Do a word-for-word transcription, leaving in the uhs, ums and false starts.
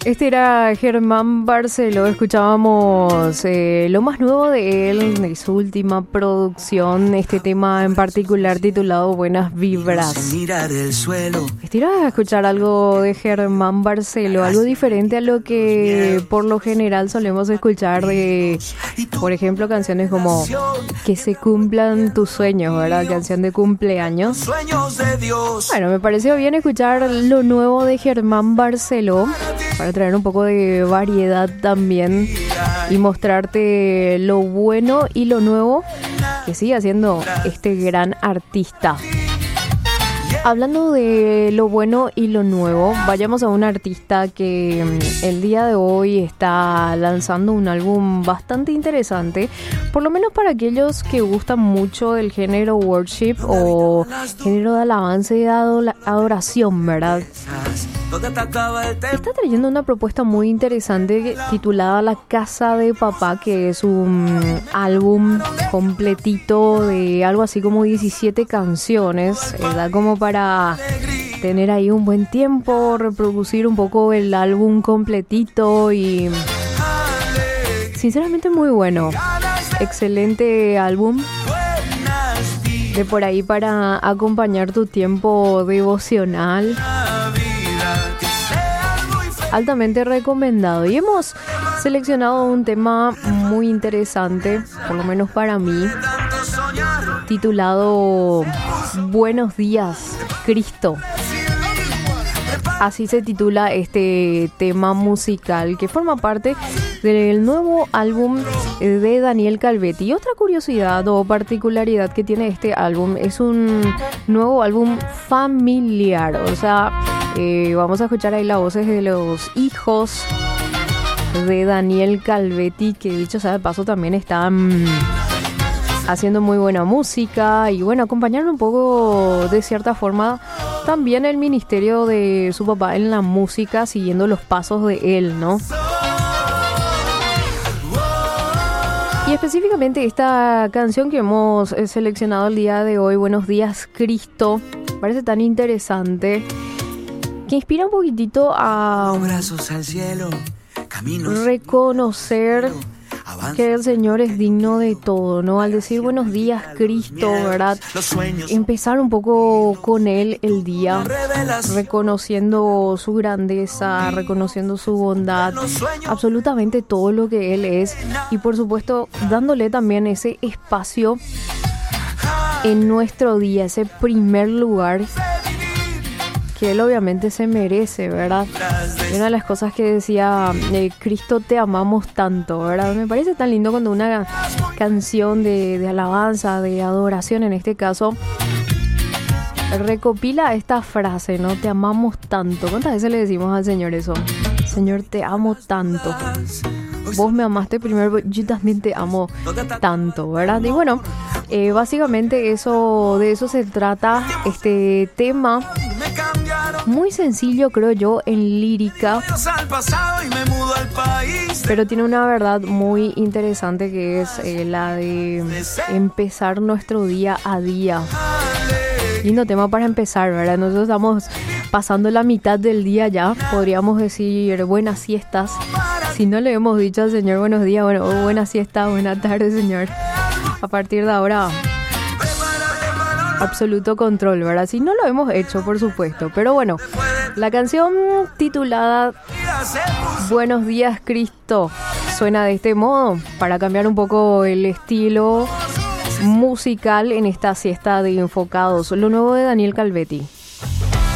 Este era Germán Barceló, escuchábamos eh, lo más nuevo de él, de su última producción, este tema en particular titulado Buenas Vibras. Estira a escuchar algo de Germán Barceló, algo diferente a lo que por lo general solemos escuchar de, por ejemplo, canciones como Que se cumplan tus sueños, ¿verdad? Canción de cumpleaños. Bueno, me pareció bien escuchar lo nuevo de Germán Barceló para traer un poco de variedad también y mostrarte lo bueno y lo nuevo que sigue haciendo este gran artista. Hablando de lo bueno y lo nuevo, vayamos a un artista que el día de hoy está lanzando un álbum bastante interesante, por lo menos para aquellos que gustan mucho del género worship o género de alabanza y de adoración, ¿verdad? Está trayendo una propuesta muy interesante titulada La Casa de Papá, que es un álbum completito de algo así como diecisiete canciones, ¿verdad? Como para tener ahí un buen tiempo, reproducir un poco el álbum completito y sinceramente muy bueno. Excelente álbum de por ahí para acompañar tu tiempo devocional. Altamente recomendado. Y hemos seleccionado un tema muy interesante, por lo menos para mí, titulado Buenos días, Cristo. Así se titula este tema musical que forma parte del nuevo álbum de Daniel Calvetti. Y otra curiosidad o particularidad que tiene este álbum es un nuevo álbum familiar. O sea, eh, vamos a escuchar ahí las voces de los hijos de Daniel Calvetti, que dicho sea de paso también están haciendo muy buena música y bueno, acompañaron un poco de cierta forma también el ministerio de su papá en la música, siguiendo los pasos de él, ¿no? Y específicamente esta canción que hemos seleccionado el día de hoy, Buenos días, Cristo, parece tan interesante que inspira un poquitito a reconocer que el Señor es digno de todo, ¿no? Al decir buenos días, Cristo, ¿verdad? Empezar un poco con Él el día, reconociendo su grandeza, reconociendo su bondad, absolutamente todo lo que Él es y por supuesto dándole también ese espacio en nuestro día, ese primer lugar que Él obviamente se merece, ¿verdad? Y una de las cosas que decía, eh, Cristo te amamos tanto, ¿verdad? Me parece tan lindo cuando una canción de, de alabanza, de adoración en este caso, recopila esta frase, ¿no? Te amamos tanto. ¿Cuántas veces le decimos al Señor eso? Señor, te amo tanto. Vos me amaste primero, yo también te amo tanto, ¿verdad? Y bueno, eh, básicamente eso, de eso se trata este tema. Muy sencillo, creo yo, en lírica, pero tiene una verdad muy interesante que es eh, la de empezar nuestro día a día. Lindo tema para empezar, ¿verdad? Nosotros estamos pasando la mitad del día ya, podríamos decir buenas siestas. Si no le hemos dicho al Señor buenos días, bueno, buenas siestas, buenas tardes, Señor. A partir de ahora, absoluto control, ¿verdad? Si no lo hemos hecho, por supuesto. Pero bueno, la canción titulada Buenos días, Cristo suena de este modo para cambiar un poco el estilo musical en esta siesta de Enfocados. Lo nuevo de Daniel Calvetti.